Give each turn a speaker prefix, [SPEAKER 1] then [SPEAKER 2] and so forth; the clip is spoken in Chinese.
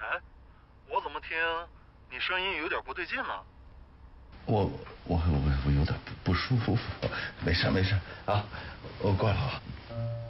[SPEAKER 1] 哎，我怎么听你声音有点不对劲呢？
[SPEAKER 2] 我有点不舒服，没事啊，我挂了啊。